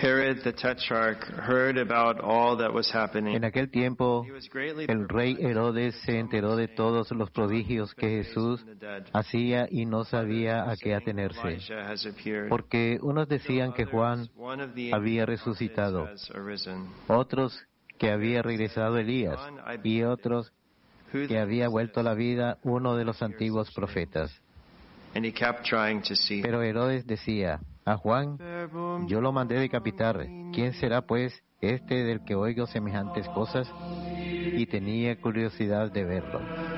Herod the Tetrarch heard about all that was happening, En aquel tiempo, he was greatly el rey perplexed, Herodes se enteró de todos los prodigios que Jesús hacía y no sabía a qué atenerse, Elijah has appeared. porque unos decían que Juan One of the había ancient resucitado, prophets has arisen. otros que había regresado Elías y otros que había vuelto a la vida uno de los antiguos profetas. And he kept trying to see. Pero Herodes decía, a Juan yo lo mandé decapitar, ¿quién será pues este del que oigo semejantes cosas? Y tenía curiosidad de verlo.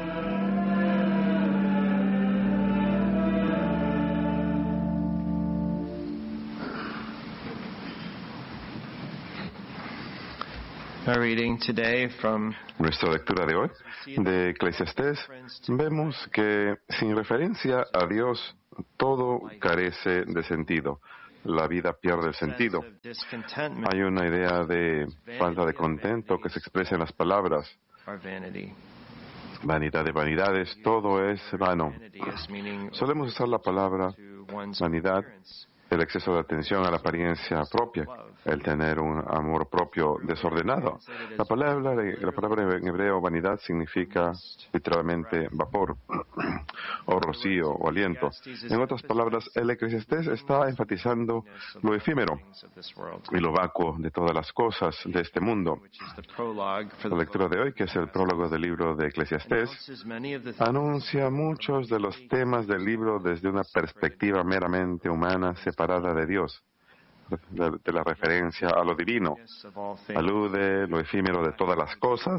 Our reading today from Nuestra lectura de hoy de Eclesiastés, vemos que sin referencia a Dios todo carece de sentido. La vida pierde el sentido. Hay una idea de falta de contento que se expresa en las palabras. Vanidad de vanidades, todo es vano. Solemos usar la palabra vanidad, el exceso de atención a la apariencia propia, el tener un amor propio desordenado. La palabra en hebreo vanidad significa literalmente vapor, o rocío, o aliento. En otras palabras, el Eclesiastés está enfatizando lo efímero y lo vacuo de todas las cosas de este mundo. La lectura de hoy, que es el prólogo del libro de Eclesiastés, anuncia muchos de los temas del libro desde una perspectiva meramente humana separada de Dios, de la referencia a lo divino. Alude lo efímero de todas las cosas,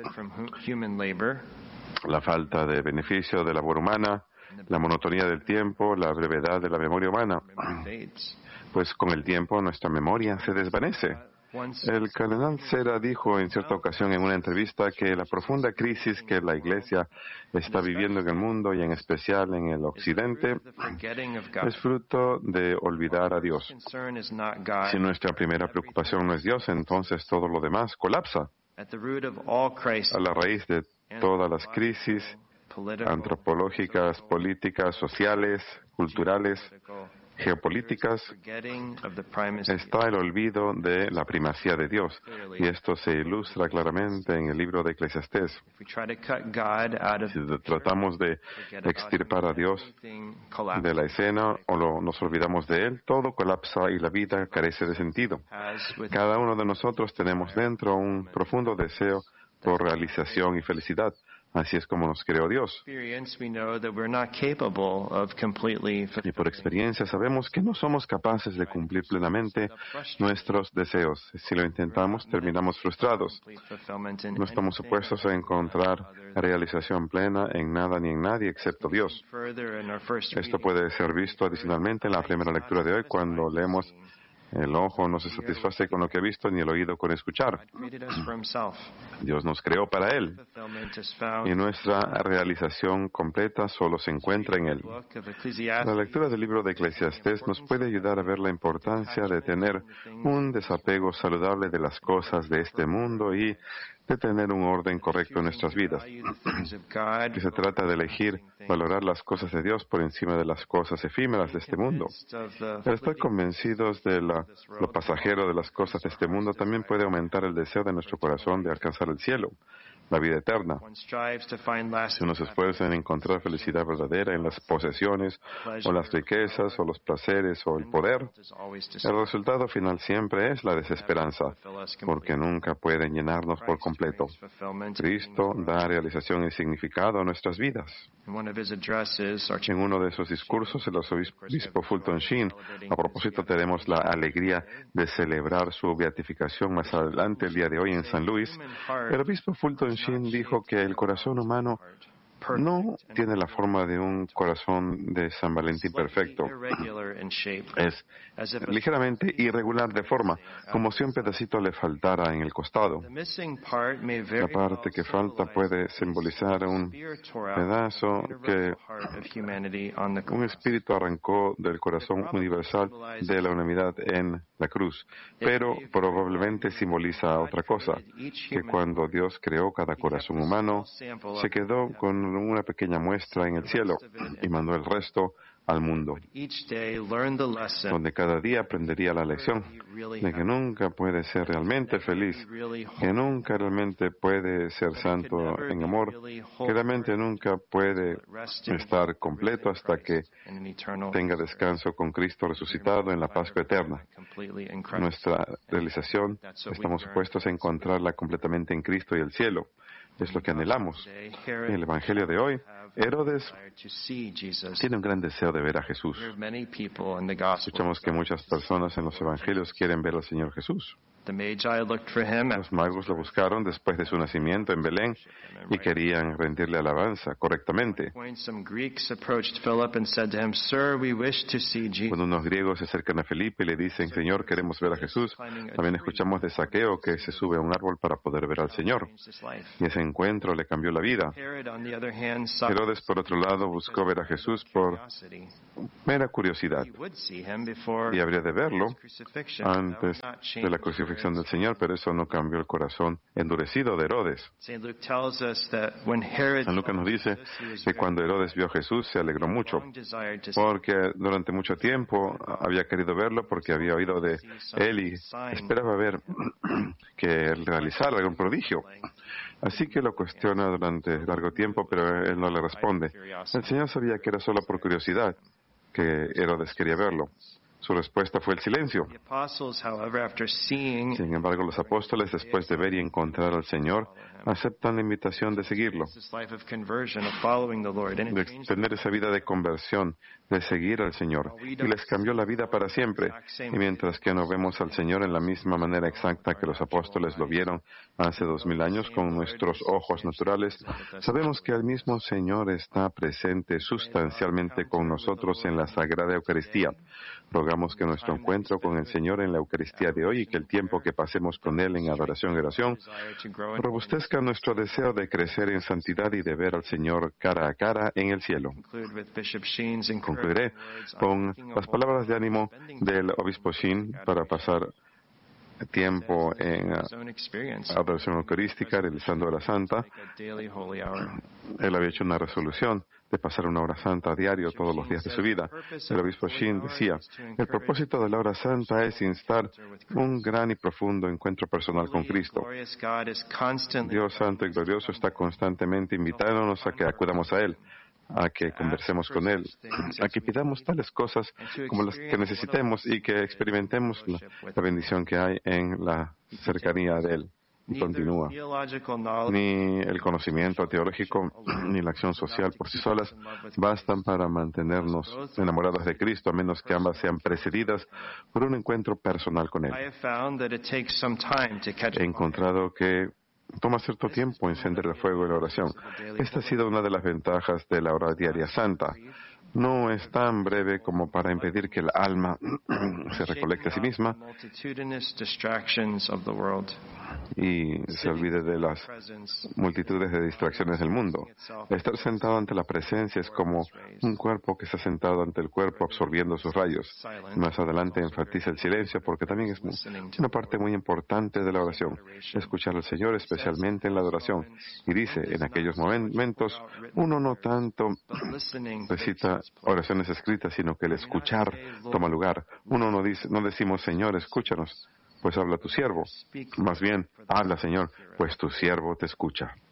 la falta de beneficio de la labor humana, la monotonía del tiempo, la brevedad de la memoria humana. Pues con el tiempo nuestra memoria se desvanece. El cardenal Cera dijo en cierta ocasión en una entrevista que la profunda crisis que la Iglesia está viviendo en el mundo y en especial en el Occidente es fruto de olvidar a Dios. Si nuestra primera preocupación no es Dios, entonces todo lo demás colapsa. A la raíz de todas las crisis antropológicas, políticas, sociales, culturales, geopolíticas, está el olvido de la primacía de Dios, y esto se ilustra claramente en el libro de Eclesiastés. Si tratamos de extirpar a Dios de la escena o nos olvidamos de Él, todo colapsa y la vida carece de sentido. Cada uno de nosotros tenemos dentro un profundo deseo por realización y felicidad. Así es como nos creó Dios. Y por experiencia sabemos que no somos capaces de cumplir plenamente nuestros deseos. Si lo intentamos, terminamos frustrados. No estamos supuestos a encontrar realización plena en nada ni en nadie excepto Dios. Esto puede ser visto adicionalmente en la primera lectura de hoy, cuando leemos: el ojo no se satisface con lo que ha visto, ni el oído con escuchar. Dios nos creó para Él, y nuestra realización completa solo se encuentra en Él. La lectura del libro de Eclesiastés nos puede ayudar a ver la importancia de tener un desapego saludable de las cosas de este mundo y de tener un orden correcto en nuestras vidas. Que se trata de elegir valorar las cosas de Dios por encima de las cosas efímeras de este mundo. El estar convencidos de lo pasajero de las cosas de este mundo también puede aumentar el deseo de nuestro corazón de alcanzar el cielo, la vida eterna. Si uno se esfuerza en encontrar felicidad verdadera en las posesiones, o las riquezas, o los placeres, o el poder, el resultado final siempre es la desesperanza, porque nunca pueden llenarnos por completo. Cristo da realización y significado a nuestras vidas. En uno de esos discursos, el arzobispo Fulton Sheen, a propósito, tenemos la alegría de celebrar su beatificación más adelante el día de hoy en San Luis. El obispo Fulton Sheen dijo que el corazón humano no tiene la forma de un corazón de San Valentín perfecto. Es ligeramente irregular de forma, como si un pedacito le faltara en el costado. La parte que falta puede simbolizar un pedazo que un espíritu arrancó del corazón universal de la humanidad en la cruz, pero probablemente simboliza otra cosa, que cuando Dios creó cada corazón humano, se quedó con una pequeña muestra en el cielo y mandó el resto al mundo, donde cada día aprendería la lección de que nunca puede ser realmente feliz, que nunca realmente puede ser santo en amor, que realmente nunca puede estar completo hasta que tenga descanso con Cristo resucitado en la Pascua eterna. Nuestra realización, estamos supuestos a encontrarla completamente en Cristo y el cielo. Es lo que anhelamos. En el Evangelio de hoy, Herodes tiene un gran deseo de ver a Jesús. Escuchamos que muchas personas en los Evangelios quieren ver al Señor Jesús. Los magos lo buscaron después de su nacimiento en Belén y querían rendirle alabanza correctamente. Cuando unos griegos se acercan a Felipe y le dicen, Señor, queremos ver a Jesús, también escuchamos de Zaqueo que se sube a un árbol para poder ver al Señor. Y ese encuentro le cambió la vida. Herodes, por otro lado, buscó ver a Jesús por mera curiosidad. Y habría de verlo antes de la crucifixión del Señor, pero eso no cambió el corazón endurecido de Herodes. San Lucas nos dice que cuando Herodes vio a Jesús se alegró mucho, porque durante mucho tiempo había querido verlo porque había oído de él y esperaba ver que él realizara algún prodigio. Así que lo cuestiona durante largo tiempo, pero él no le responde. El Señor sabía que era solo por curiosidad que Herodes quería verlo. Su respuesta fue el silencio. Sin embargo, los apóstoles, después de ver y encontrar al Señor, aceptan la invitación de seguirlo, de tener esa vida de conversión, de seguir al Señor. Y les cambió la vida para siempre. Y mientras que no vemos al Señor en la misma manera exacta que los apóstoles lo vieron hace 2000 años con nuestros ojos naturales, sabemos que el mismo Señor está presente sustancialmente con nosotros en la Sagrada Eucaristía. Rogamos que nuestro encuentro con el Señor en la Eucaristía de hoy y que el tiempo que pasemos con Él en adoración y oración robustezca nuestro deseo de crecer en santidad y de ver al Señor cara a cara en el cielo. Concluiré con las palabras de ánimo del obispo Sheen para pasar tiempo en adoración eucarística, realizando hora santa. Él había hecho una resolución de pasar una hora santa a diario todos los días de su vida. El obispo Sheen decía, el propósito de la hora santa es instar un gran y profundo encuentro personal con Cristo. Dios santo y glorioso está constantemente invitándonos a que acudamos a Él, a que conversemos con Él, a que pidamos tales cosas como las que necesitemos y que experimentemos la bendición que hay en la cercanía de Él. Y continúa. Ni el conocimiento teológico ni la acción social por sí solas bastan para mantenernos enamorados de Cristo, a menos que ambas sean precedidas por un encuentro personal con Él. He encontrado que toma cierto tiempo encender el fuego de la oración. Esta ha sido una de las ventajas de la hora diaria santa. No es tan breve como para impedir que el alma se recolecte a sí misma y se olvide de las multitudes de distracciones del mundo. Estar sentado ante la presencia es como un cuerpo que está sentado ante el cuerpo absorbiendo sus rayos. Más adelante enfatiza el silencio porque también es una parte muy importante de la oración. Escuchar al Señor, especialmente en la adoración. Y dice, en aquellos momentos, uno no tanto recita oraciones escritas, sino que el escuchar toma lugar. Uno no decimos, Señor, escúchanos, pues habla tu siervo. Más bien, habla, Señor, pues tu siervo te escucha.